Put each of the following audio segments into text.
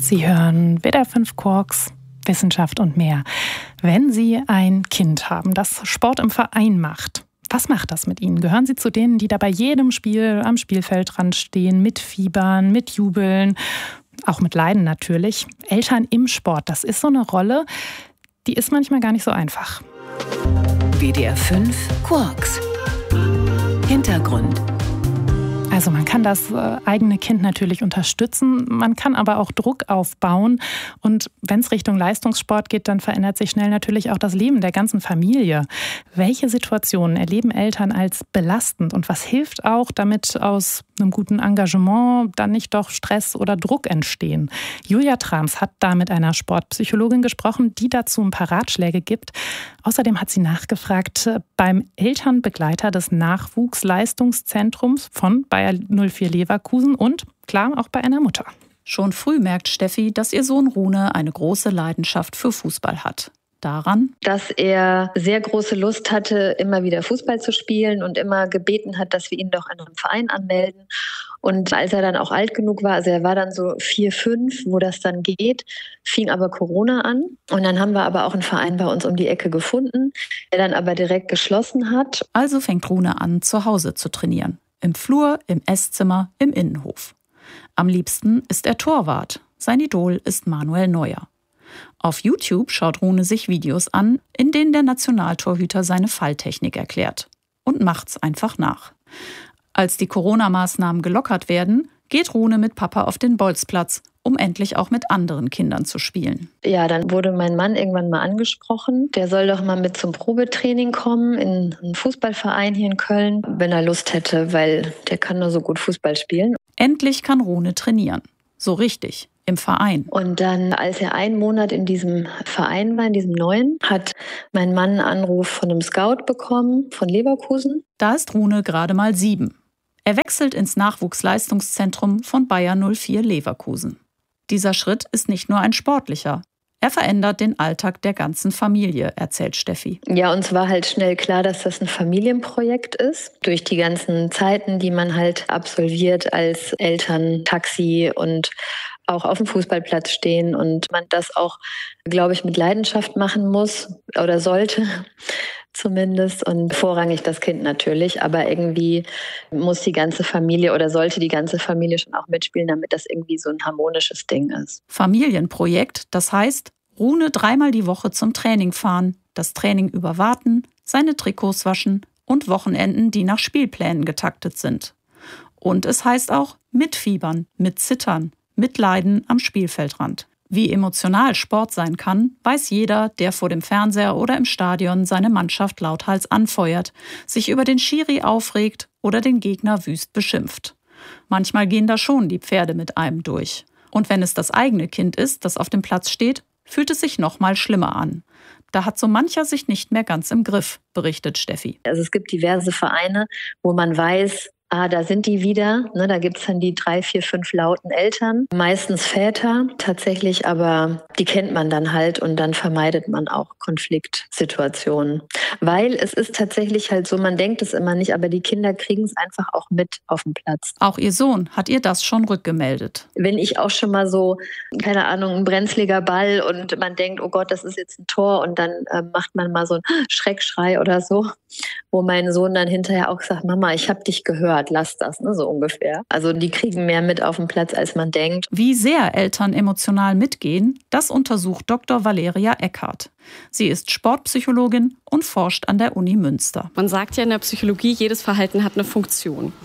Sie hören WDR 5 Quarks, Wissenschaft und mehr. Wenn Sie ein Kind haben, das Sport im Verein macht, was macht das mit Ihnen? Gehören Sie zu denen, die da bei jedem Spiel am Spielfeldrand stehen, mitfiebern, mitjubeln, auch mit Leiden natürlich? Eltern im Sport, das ist so eine Rolle, die ist manchmal gar nicht so einfach. WDR 5 Quarks. Hintergrund. Also man kann das eigene Kind natürlich unterstützen, man kann aber auch Druck aufbauen. Und wenn es Richtung Leistungssport geht, dann verändert sich schnell natürlich auch das Leben der ganzen Familie. Welche Situationen erleben Eltern als belastend und was hilft auch, damit aus einem guten Engagement dann nicht doch Stress oder Druck entstehen? Julia Trams hat da mit einer Sportpsychologin gesprochen, die dazu ein paar Ratschläge gibt. Außerdem hat sie nachgefragt beim Elternbegleiter des Nachwuchsleistungszentrums von Bayer 04 Leverkusen und klar auch bei einer Mutter. Schon früh merkt Steffi, dass ihr Sohn Rune eine große Leidenschaft für Fußball hat. Daran, dass er sehr große Lust hatte, immer wieder Fußball zu spielen und immer gebeten hat, dass wir ihn doch in einem Verein anmelden. Und als er dann auch alt genug war, also er war dann so 4, 5, wo das dann geht, fing aber Corona an. Und dann haben wir aber auch einen Verein bei uns um die Ecke gefunden, der dann aber direkt geschlossen hat. Also fängt Rune an, zu Hause zu trainieren. Im Flur, im Esszimmer, im Innenhof. Am liebsten ist er Torwart. Sein Idol ist Manuel Neuer. Auf YouTube schaut Rune sich Videos an, in denen der Nationaltorhüter seine Falltechnik erklärt. Und macht's einfach nach. Als die Corona-Maßnahmen gelockert werden, geht Rune mit Papa auf den Bolzplatz, um endlich auch mit anderen Kindern zu spielen. Ja, dann wurde mein Mann irgendwann mal angesprochen. Der soll doch mal mit zum Probetraining kommen in einen Fußballverein hier in Köln, wenn er Lust hätte, weil der kann nur so gut Fußball spielen. Endlich kann Rune trainieren. So richtig. Im Verein. Und dann, als er einen Monat in diesem Verein war, in diesem neuen, hat mein Mann einen Anruf von einem Scout bekommen, von Leverkusen. Da ist Rune gerade mal 7. Er wechselt ins Nachwuchsleistungszentrum von Bayer 04 Leverkusen. Dieser Schritt ist nicht nur ein sportlicher. Er verändert den Alltag der ganzen Familie, erzählt Steffi. Ja, uns war halt schnell klar, dass das ein Familienprojekt ist. Durch die ganzen Zeiten, die man halt absolviert als Eltern, Taxi und auch auf dem Fußballplatz stehen und man das auch, glaube ich, mit Leidenschaft machen muss oder sollte zumindest und vorrangig das Kind natürlich, aber irgendwie muss die ganze Familie oder sollte die ganze Familie schon auch mitspielen, damit das irgendwie so ein harmonisches Ding ist. Familienprojekt, das heißt, Rune 3-mal die Woche zum Training fahren, das Training überwarten, seine Trikots waschen und Wochenenden, die nach Spielplänen getaktet sind. Und es heißt auch mitfiebern, mitzittern, mitleiden am Spielfeldrand. Wie emotional Sport sein kann, weiß jeder, der vor dem Fernseher oder im Stadion seine Mannschaft lauthals anfeuert, sich über den Schiri aufregt oder den Gegner wüst beschimpft. Manchmal gehen da schon die Pferde mit einem durch. Und wenn es das eigene Kind ist, das auf dem Platz steht, fühlt es sich noch mal schlimmer an. Da hat so mancher sich nicht mehr ganz im Griff, berichtet Steffi. Also es gibt diverse Vereine, wo man weiß, da sind die wieder. Ne, da gibt es dann die 3, 4, 5 lauten Eltern, meistens Väter tatsächlich, aber die kennt man dann halt und dann vermeidet man auch Konfliktsituationen. Weil es ist tatsächlich halt so, man denkt es immer nicht, aber die Kinder kriegen es einfach auch mit auf dem Platz. Auch ihr Sohn hat ihr das schon rückgemeldet. Wenn ich auch schon mal so, keine Ahnung, ein brenzliger Ball und man denkt, oh Gott, das ist jetzt ein Tor und dann macht man mal so einen Schreckschrei oder so, wo mein Sohn dann hinterher auch sagt, Mama, ich habe dich gehört. Lass das, ne, so ungefähr. Also die kriegen mehr mit auf dem Platz, als man denkt. Wie sehr Eltern emotional mitgehen, das untersucht Dr. Valeria Eckhardt. Sie ist Sportpsychologin und forscht an der Uni Münster. Man sagt ja in der Psychologie, jedes Verhalten hat eine Funktion.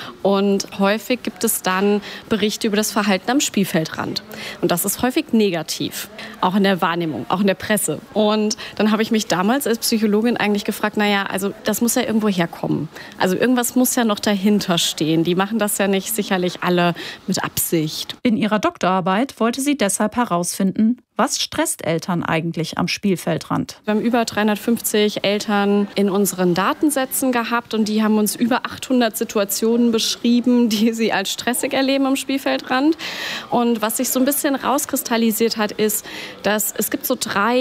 Und häufig gibt es dann Berichte über das Verhalten am Spielfeldrand. Und das ist häufig negativ, auch in der Wahrnehmung, auch in der Presse. Und dann habe ich mich damals als Psychologin eigentlich gefragt, also das muss ja irgendwo herkommen. Also irgendwas muss ja noch dahinter stehen. Die machen das ja nicht sicherlich alle mit Absicht. In ihrer Doktorarbeit wollte sie deshalb herausfinden, Was stresst Eltern eigentlich am Spielfeldrand? Wir haben über 350 Eltern in unseren Datensätzen gehabt und die haben uns über 800 Situationen beschrieben, die sie als stressig erleben am Spielfeldrand. Und was sich so ein bisschen rauskristallisiert hat, ist, dass es gibt so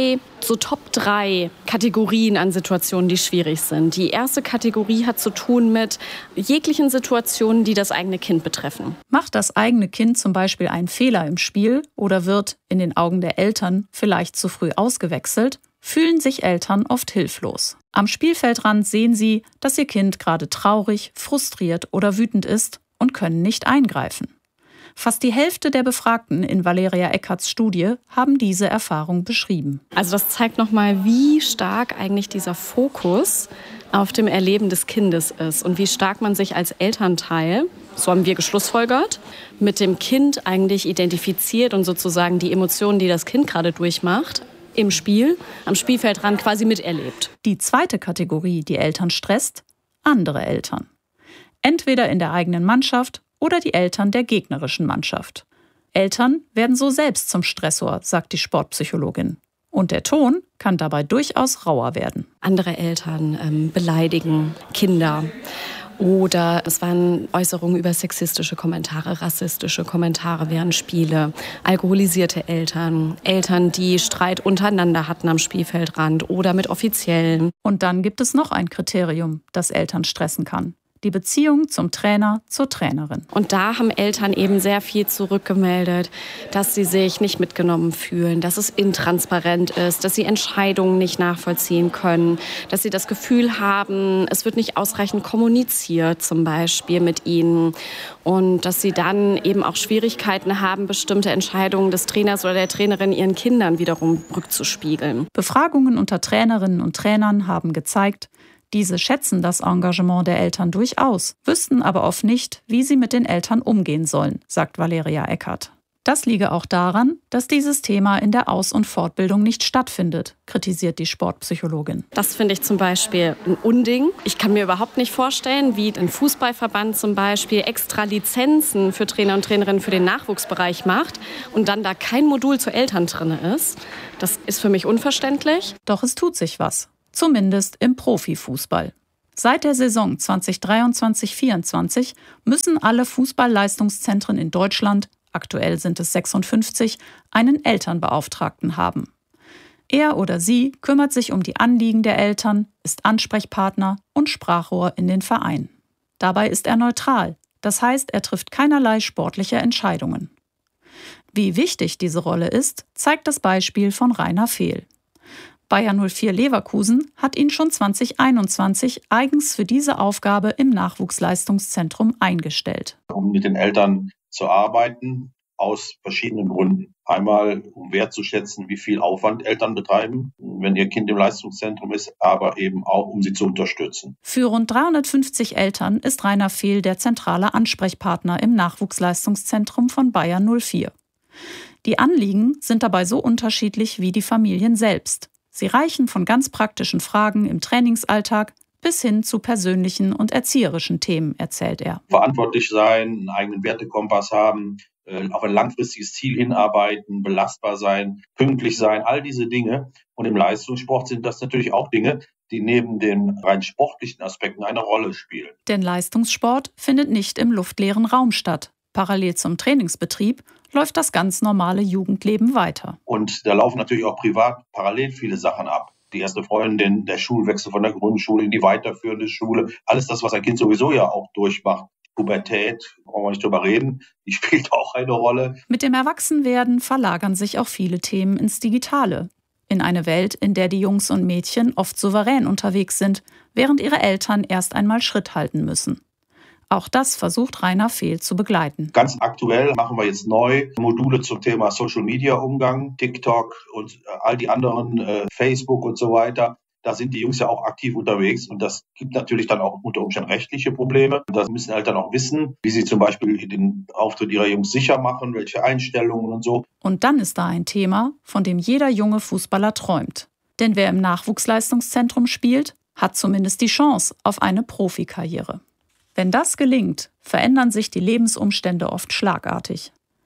Top 3 Kategorien an Situationen, die schwierig sind. Die erste Kategorie hat zu tun mit jeglichen Situationen, die das eigene Kind betreffen. Macht das eigene Kind zum Beispiel einen Fehler im Spiel oder wird in den Augen der Eltern vielleicht zu früh ausgewechselt, fühlen sich Eltern oft hilflos. Am Spielfeldrand sehen sie, dass ihr Kind gerade traurig, frustriert oder wütend ist und können nicht eingreifen. Fast die Hälfte der Befragten in Valeria Eckarts Studie haben diese Erfahrung beschrieben. Also das zeigt nochmal, wie stark eigentlich dieser Fokus auf dem Erleben des Kindes ist und wie stark man sich als Elternteil, so haben wir geschlussfolgert, mit dem Kind eigentlich identifiziert und sozusagen die Emotionen, die das Kind gerade durchmacht, im Spiel, am Spielfeldrand quasi miterlebt. Die zweite Kategorie, die Eltern stresst, andere Eltern. Entweder in der eigenen Mannschaft oder die Eltern der gegnerischen Mannschaft. Eltern werden so selbst zum Stressor, sagt die Sportpsychologin. Und der Ton kann dabei durchaus rauer werden. Andere Eltern beleidigen Kinder. Oder es waren Äußerungen über sexistische Kommentare, rassistische Kommentare während Spiele, alkoholisierte Eltern, Eltern, die Streit untereinander hatten am Spielfeldrand oder mit Offiziellen. Und dann gibt es noch ein Kriterium, das Eltern stressen kann. Die Beziehung zum Trainer, zur Trainerin. Und da haben Eltern eben sehr viel zurückgemeldet, dass sie sich nicht mitgenommen fühlen, dass es intransparent ist, dass sie Entscheidungen nicht nachvollziehen können, dass sie das Gefühl haben, es wird nicht ausreichend kommuniziert, zum Beispiel mit ihnen. Und dass sie dann eben auch Schwierigkeiten haben, bestimmte Entscheidungen des Trainers oder der Trainerin ihren Kindern wiederum rückzuspiegeln. Befragungen unter Trainerinnen und Trainern haben gezeigt, diese schätzen das Engagement der Eltern durchaus, wüssten aber oft nicht, wie sie mit den Eltern umgehen sollen, sagt Valeria Eckart. Das liege auch daran, dass dieses Thema in der Aus- und Fortbildung nicht stattfindet, kritisiert die Sportpsychologin. Das finde ich zum Beispiel ein Unding. Ich kann mir überhaupt nicht vorstellen, wie ein Fußballverband zum Beispiel extra Lizenzen für Trainer und Trainerinnen für den Nachwuchsbereich macht und dann da kein Modul zu Eltern drin ist. Das ist für mich unverständlich. Doch es tut sich was. Zumindest im Profifußball. Seit der Saison 2023/24 müssen alle Fußballleistungszentren in Deutschland, aktuell sind es 56, einen Elternbeauftragten haben. Er oder sie kümmert sich um die Anliegen der Eltern, ist Ansprechpartner und Sprachrohr in den Verein. Dabei ist er neutral, das heißt, er trifft keinerlei sportliche Entscheidungen. Wie wichtig diese Rolle ist, zeigt das Beispiel von Rainer Fehl. Bayer 04 Leverkusen hat ihn schon 2021 eigens für diese Aufgabe im Nachwuchsleistungszentrum eingestellt. Um mit den Eltern zu arbeiten, aus verschiedenen Gründen. Einmal, um wertzuschätzen, wie viel Aufwand Eltern betreiben, wenn ihr Kind im Leistungszentrum ist, aber eben auch, um sie zu unterstützen. Für rund 350 Eltern ist Rainer Fehl der zentrale Ansprechpartner im Nachwuchsleistungszentrum von Bayer 04. Die Anliegen sind dabei so unterschiedlich wie die Familien selbst. Sie reichen von ganz praktischen Fragen im Trainingsalltag bis hin zu persönlichen und erzieherischen Themen, erzählt er. Verantwortlich sein, einen eigenen Wertekompass haben, auf ein langfristiges Ziel hinarbeiten, belastbar sein, pünktlich sein, all diese Dinge. Und im Leistungssport sind das natürlich auch Dinge, die neben den rein sportlichen Aspekten eine Rolle spielen. Denn Leistungssport findet nicht im luftleeren Raum statt. Parallel zum Trainingsbetrieb läuft das ganz normale Jugendleben weiter. Und da laufen natürlich auch privat parallel viele Sachen ab. Die erste Freundin, der Schulwechsel von der Grundschule in die weiterführende Schule. Alles das, was ein Kind sowieso ja auch durchmacht. Pubertät, brauchen wir nicht drüber reden, die spielt auch eine Rolle. Mit dem Erwachsenwerden verlagern sich auch viele Themen ins Digitale. In eine Welt, in der die Jungs und Mädchen oft souverän unterwegs sind, während ihre Eltern erst einmal Schritt halten müssen. Auch das versucht Rainer Fehl zu begleiten. Ganz aktuell machen wir jetzt neu Module zum Thema Social-Media-Umgang, TikTok und all die anderen, Facebook und so weiter. Da sind die Jungs ja auch aktiv unterwegs und das gibt natürlich dann auch unter Umständen rechtliche Probleme. Da müssen Eltern auch wissen, wie sie zum Beispiel den Auftritt ihrer Jungs sicher machen, welche Einstellungen und so. Und dann ist da ein Thema, von dem jeder junge Fußballer träumt. Denn wer im Nachwuchsleistungszentrum spielt, hat zumindest die Chance auf eine Profikarriere. Wenn das gelingt, verändern sich die Lebensumstände oft schlagartig.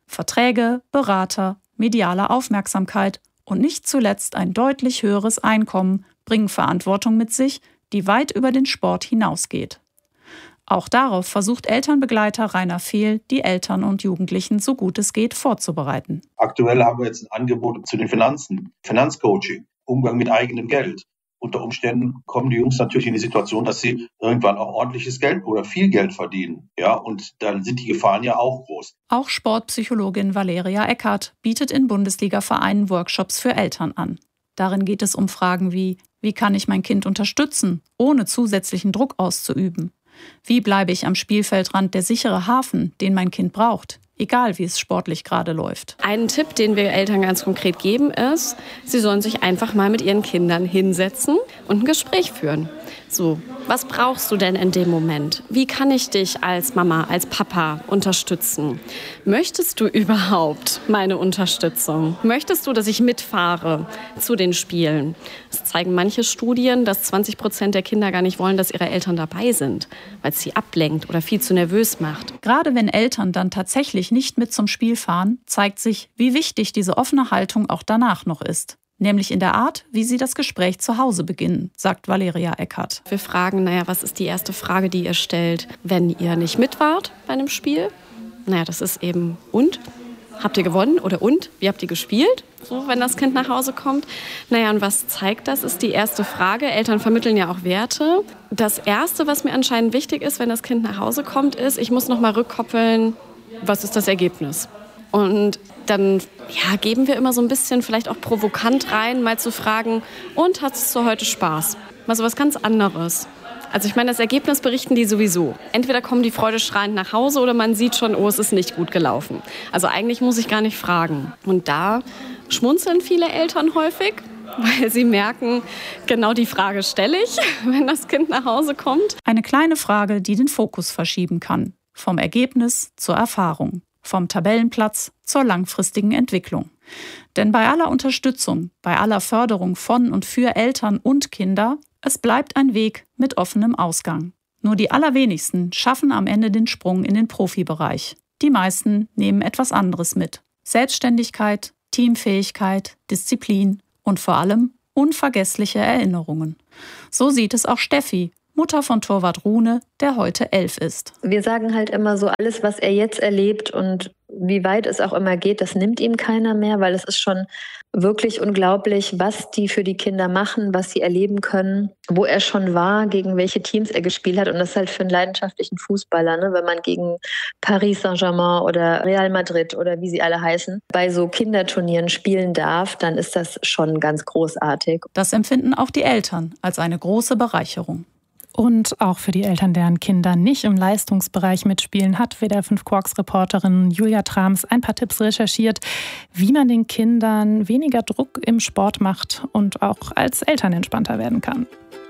Verträge, Berater, mediale Aufmerksamkeit und nicht zuletzt ein deutlich höheres Einkommen bringen Verantwortung mit sich, die weit über den Sport hinausgeht. Auch darauf versucht Elternbegleiter Rainer Fehl, die Eltern und Jugendlichen so gut es geht vorzubereiten. Aktuell haben wir jetzt ein Angebot zu den Finanzen, Finanzcoaching, Umgang mit eigenem Geld. Unter Umständen kommen die Jungs natürlich in die Situation, dass sie irgendwann auch ordentliches Geld oder viel Geld verdienen. Ja, und dann sind die Gefahren ja auch groß. Auch Sportpsychologin Valeria Eckert bietet in Bundesliga-Vereinen Workshops für Eltern an. Darin geht es um Fragen wie kann ich mein Kind unterstützen, ohne zusätzlichen Druck auszuüben? Wie bleibe ich am Spielfeldrand der sichere Hafen, den mein Kind braucht, egal wie es sportlich gerade läuft? Einen Tipp, den wir Eltern ganz konkret geben, ist, sie sollen sich einfach mal mit ihren Kindern hinsetzen und ein Gespräch führen. So, was brauchst du denn in dem Moment? Wie kann ich dich als Mama, als Papa unterstützen? Möchtest du überhaupt meine Unterstützung? Möchtest du, dass ich mitfahre zu den Spielen? Es zeigen manche Studien, dass 20% der Kinder gar nicht wollen, dass ihre Eltern dabei sind, weil es sie ablenkt oder viel zu nervös macht. Gerade wenn Eltern dann tatsächlich nicht mit zum Spiel fahren, zeigt sich, wie wichtig diese offene Haltung auch danach noch ist. Nämlich in der Art, wie sie das Gespräch zu Hause beginnen, sagt Valeria Eckert. Wir fragen, was ist die erste Frage, die ihr stellt, wenn ihr nicht mit wart bei einem Spiel? Das ist eben, und? Habt ihr gewonnen oder und? Wie habt ihr gespielt? So, wenn das Kind nach Hause kommt. Und was zeigt das, ist die erste Frage. Eltern vermitteln ja auch Werte. Das Erste, was mir anscheinend wichtig ist, wenn das Kind nach Hause kommt, ist, ich muss noch mal rückkoppeln, was ist das Ergebnis? Und dann geben wir immer so ein bisschen vielleicht auch provokant rein, mal zu fragen, und hattest du heute Spaß? Mal so was ganz anderes. Also ich meine, das Ergebnis berichten die sowieso. Entweder kommen die freudestrahlend nach Hause oder man sieht schon, es ist nicht gut gelaufen. Also eigentlich muss ich gar nicht fragen. Und da schmunzeln viele Eltern häufig, weil sie merken, genau die Frage stelle ich, wenn das Kind nach Hause kommt. Eine kleine Frage, die den Fokus verschieben kann. Vom Ergebnis zur Erfahrung. Vom Tabellenplatz zur langfristigen Entwicklung. Denn bei aller Unterstützung, bei aller Förderung von und für Eltern und Kinder, es bleibt ein Weg mit offenem Ausgang. Nur die allerwenigsten schaffen am Ende den Sprung in den Profibereich. Die meisten nehmen etwas anderes mit. Selbstständigkeit, Teamfähigkeit, Disziplin und vor allem unvergessliche Erinnerungen. So sieht es auch Steffi, Mutter von Torwart Rune, der heute 11 ist. Wir sagen halt immer so, alles, was er jetzt erlebt und wie weit es auch immer geht, das nimmt ihm keiner mehr, weil es ist schon wirklich unglaublich, was die für die Kinder machen, was sie erleben können, wo er schon war, gegen welche Teams er gespielt hat. Und das ist halt für einen leidenschaftlichen Fußballer, wenn man gegen Paris Saint-Germain oder Real Madrid oder wie sie alle heißen, bei so Kinderturnieren spielen darf, dann ist das schon ganz großartig. Das empfinden auch die Eltern als eine große Bereicherung. Und auch für die Eltern, deren Kinder nicht im Leistungsbereich mitspielen, hat WDR 5 Quarks-Reporterin Julia Trams ein paar Tipps recherchiert, wie man den Kindern weniger Druck im Sport macht und auch als Eltern entspannter werden kann.